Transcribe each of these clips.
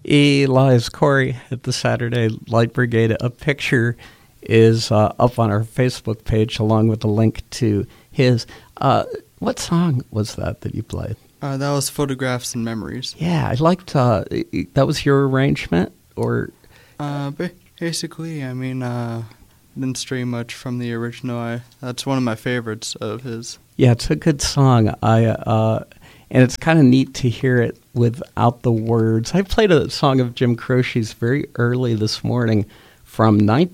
Elias Corey at the Saturday Light Brigade. A picture is up on our Facebook page along with a link to his. What song was that you played? That was Photographs and Memories. Yeah, I liked that was your arrangement? Or basically, I mean, didn't stray much from the original. That's one of my favorites of his. Yeah, it's a good song. And it's kind of neat to hear it without the words. I played a song of Jim Croce's very early this morning from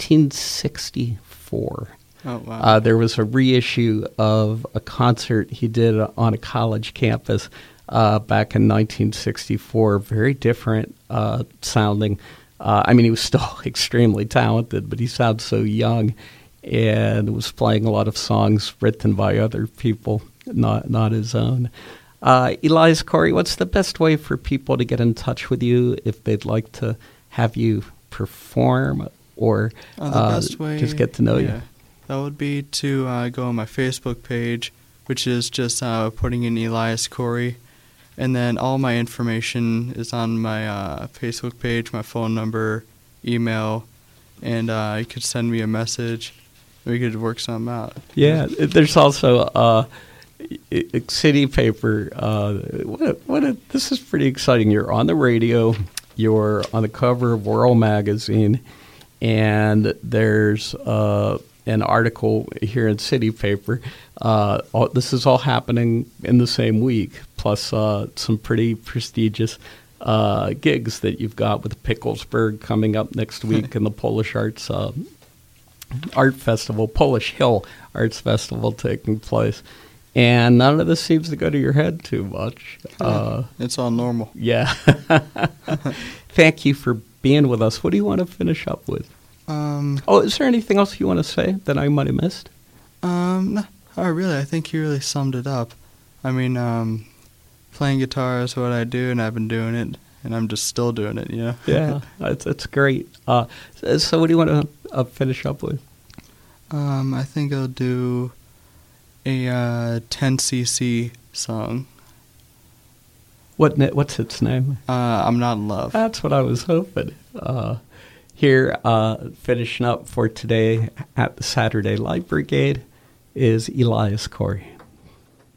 1964. Oh, wow. There was a reissue of a concert he did on a college campus back in 1964. Very different sounding. I mean, he was still extremely talented, but he sounds so young and was playing a lot of songs written by other people, not his own. Elias Corey, what's the best way for people to get in touch with you if they'd like to have you perform or the best way, just get to know you? That would be to go on my Facebook page, which is just putting in Elias Corey. And then all my information is on my Facebook page, my phone number, email, and you could send me a message. We could work something out. Yeah, there's also City Paper. This is pretty exciting. You're on the radio. You're on the cover of World Magazine, and there's an article here in City Paper. This is all happening in the same week, plus some pretty prestigious gigs that you've got with Picklesburg coming up next week and the Polish Arts Art Festival, Polish Hill Arts Festival taking place. And none of this seems to go to your head too much. It's all normal. Yeah. Thank you for being with us. What do you want to finish up with? Is there anything else you want to say that I might have missed? No, really. I think you really summed it up. I mean, playing guitar is what I do, and I've been doing it, and I'm just still doing it, you know? Yeah, it's great. So what do you want to finish up with? I think I'll do a 10cc song. What's its name? I'm Not in Love. That's what I was hoping. Here, finishing up for today at the Saturday Light Brigade is Elias Corey.